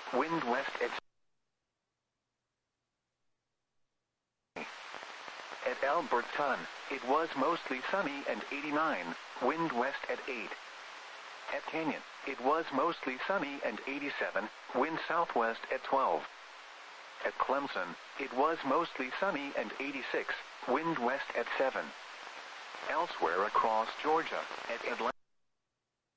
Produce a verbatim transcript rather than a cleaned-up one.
wind west at At Alberton, it was mostly sunny and eighty-nine, wind west at eight. At Canyon, it was mostly sunny and eighty-seven, wind southwest at twelve. At Clemson, it was mostly sunny and eighty-six, wind west at seven. Elsewhere across Georgia, at Atlanta.